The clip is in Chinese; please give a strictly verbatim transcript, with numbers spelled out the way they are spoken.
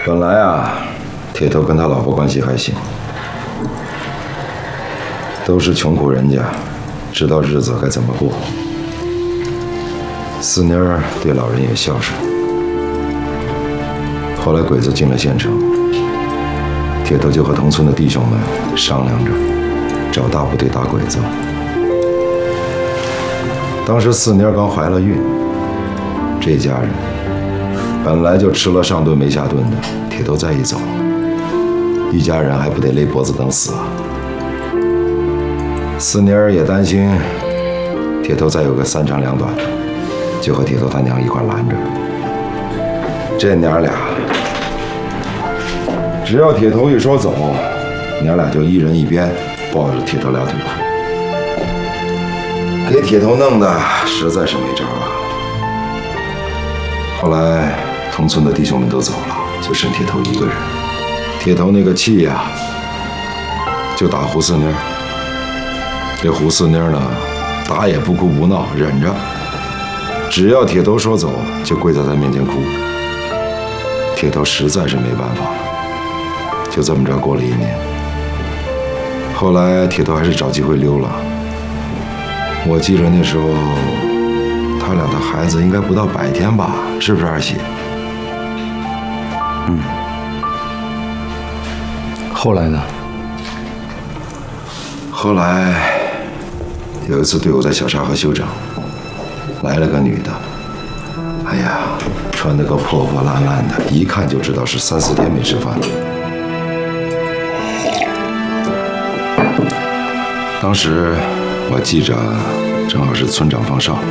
本来啊，铁头跟他老婆关系还行，都是穷苦人家，知道日子该怎么过。四妮儿对老人也孝顺。后来鬼子进了县城，铁头就和同村的弟兄们商量着找大部队打鬼子。当时四妮儿刚怀了孕，这家人本来就吃了上顿没下顿的，铁头再一走，一家人还不得勒脖子等死啊！四妮儿也担心铁头再有个三长两短的，就和铁头他娘一块拦着。这娘俩，只要铁头一说走，娘俩就一人一边抱着铁头俩腿哭，给铁头弄的实在是没招啊。后来同村的弟兄们都走了，就剩铁头一个人。铁头那个气呀、啊，就打胡四妮儿。这胡四妮儿呢，打也不哭不闹，忍着。只要铁头说走，就跪在他面前哭。铁头实在是没办法了，就这么着过了一年。后来铁头还是找机会溜了。我记着那时候，他俩的孩子应该不到百天吧，是不是二喜？ 嗯。后来呢？ 后来有一次队伍在小沙河休整，来了个女的，哎呀，穿得个破破烂烂的，一看就知道是三四天没吃饭了。当时我记着，正好是村长放哨，